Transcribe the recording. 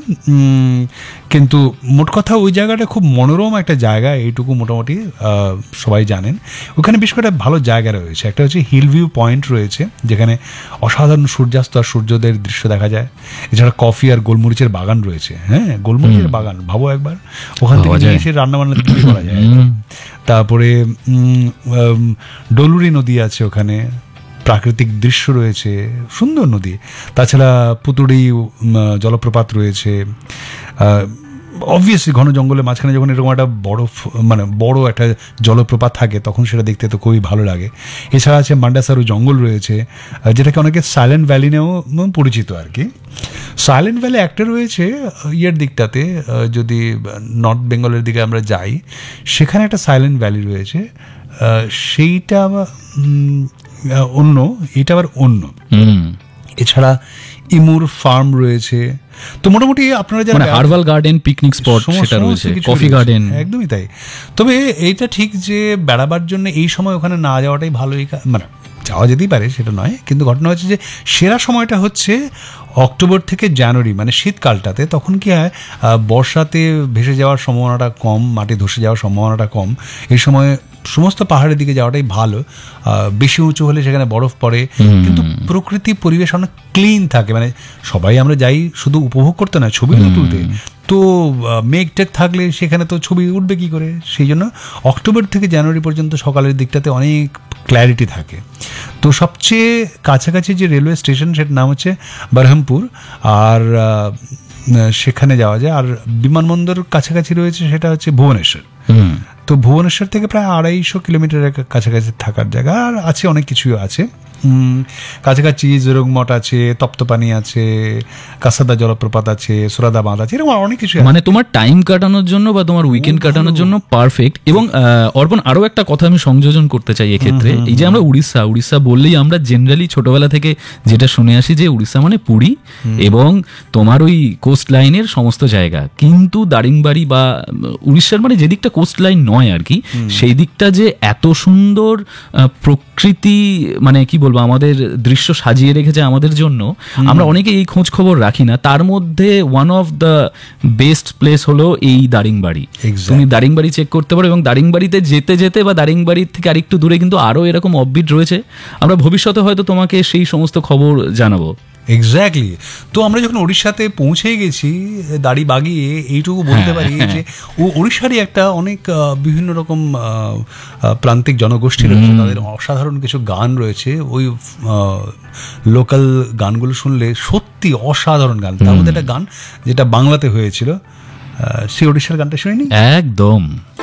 কিন্তু মোট কথা ওই জায়গাটা খুব মনোরম একটা জায়গা, এইটুকু মোটামুটি সবাই জানেন। ওখানে বেশ কয়েকটা ভালো জায়গা রয়েছে। একটা হচ্ছে হিল ভিউ পয়েন্ট রয়েছে, যেখানে অসাধারণ সূর্যাস্ত আর সূর্যোদয়ের দৃশ্য দেখা যায়। এছাড়া কফি আর গোলমরিচের বাগান রয়েছে। হ্যাঁ, গোলমরিচের বাগান ভাবো একবার, ওখান থেকে নিয়ে এসে রান্নাবান্না করা যায়। তারপরে ডলুরি নদী আছে ওখানে, প্রাকৃতিক দৃশ্য রয়েছে, সুন্দর নদী। তাছাড়া পুতুড়ি জলপ্রপাত রয়েছে। অবভিয়াসলি ঘন জঙ্গলের মাঝখানে যখন এরকম একটা বড় একটা জলপ্রপাত থাকে তখন সেটা দেখতে তো খুবই ভালো লাগে। এছাড়া আছে মান্ডাসারু জঙ্গল রয়েছে, যেটাকে অনেকে সাইলেন্ট ভ্যালি নিয়েও পরিচিত আর কি। সাইলেন্ট ভ্যালি একটা রয়েছে ইয়ের দিকটাতে, যদি নর্থ বেঙ্গলের দিকে আমরা যাই সেখানে একটা সাইলেন্ট ভ্যালি রয়েছে, সেইটা অন্য, এটা আবার অন্য। এছাড়া ইমুর ফার্ম রয়েছে। তো মোটামুটি আপনারা যারা হার্বাল গার্ডেন, পিকনিক স্পট সেটা রয়েছে, কফি গার্ডেন, একদমই তাই। তবে এইটা ঠিক যে বেড়াবার জন্য এই সময় ওখানে না যাওয়াটাই ভালো, যাওয়া যেতেই পারে সেটা নয়, কিন্তু ঘটনা হচ্ছে যে সেরা সময়টা হচ্ছে অক্টোবর থেকে জানুয়ারি, মানে শীতকালটাতে। তখন কি হয়, বর্ষাতে ভেসে যাওয়ার সম্ভাবনাটা কম, মাটি ধসে যাওয়ার সম্ভাবনাটা কম। এই সময় সমস্ত পাহাড়ের দিকে যাওয়াটাই ভালো। বেশি উঁচু হলে সেখানে বরফ পড়ে, কিন্তু প্রকৃতি পরিবেশ অনেক ক্লিন থাকে। মানে সবাই আমরা যাই শুধু উপভোগ করতে না, ছবি তুলতে। তো মেঘ টেক থাকলে সেখানে তো ছবি উঠবে কি করে? সেই জন্য অক্টোবর থেকে জানুয়ারি পর্যন্ত সকালের দিকটাতে অনেক ক্ল্যারিটি থাকে। তো সবচেয়ে কাছাকাছি যে রেলওয়ে স্টেশন সেটার নাম হচ্ছে বারহামপুর, আর সেখানে যাওয়া যায়। আর বিমানবন্দর কাছাকাছি রয়েছে, সেটা হচ্ছে ভুবনেশ্বর। তো ভুবনেশ্বর থেকে প্রায় 250 কিলোমিটারের কাছাকাছি থাকার জায়গা। আর আছে অনেক কিছুই আছে কাছাকাছি, জোরংমঠ আছে, তপ্তপানি আছে, কাসাদা জলপ্রপাত আছে, সুরাদা বাঁধ আছে, এরকম অনেক কিছু। মানে তোমার টাইম কাটানোর জন্য বা তোমার উইকেন্ড কাটানোর জন্য পারফেক্ট। এবং অর্পণ, আরো একটা কথা আমি সংযোজন করতে চাই এক্ষেত্রে। এই যে আমরা উড়িষ্যা বললেই আমরা জেনারেলি ছোটবেলা থেকে যেটা শুনে আসি যে উড়িষ্যা মানে পুরী এবং তোমার ওই কোস্ট লাইনের সমস্ত জায়গা। কিন্তু দারিংবাড়ি বা উড়িষ্যার মানে যে দিকটা কোস্ট লাইন নয় আর কি, সেই দিকটা যে এত সুন্দর প্রকৃতি, মানে কি বলবো, আমাদের দৃশ্য সাজিয়ে রেখেছে আমাদের জন্য, আমরা অনেকে এই খোঁজ খবর রাখি না। তার মধ্যে one of the best place হলো এই দারিংবাড়ি। তুমি দারিংবাড়ি চেক করতে পারো, এবং দারিংবাড়িতে যেতে যেতে বা দারিংবাড়ির থেকে আরেকটু দূরে কিন্তু আরো এরকম অফবিট রয়েছে। আমরা ভবিষ্যতে হয়তো তোমাকে সেই সমস্ত খবর জানাবো। এক্স্যাক্টলি। তো আমরা যখন উড়িষ্যাতে পৌঁছে গেছি দাড়ি বাগিয়ে, এইটুকু বলতে পারি যে উড়িষ্যারই একটা অনেক বিভিন্ন রকম প্রান্তিক জনগোষ্ঠী রয়েছে, তাদের অসাধারণ কিছু গান রয়েছে। ওই লোকাল গানগুলো শুনলে সত্যি অসাধারণ গান। তার মধ্যে একটা গান যেটা বাংলাতে হয়েছিল, সেই উড়িষ্যার গানটা শুনিনি? একদম।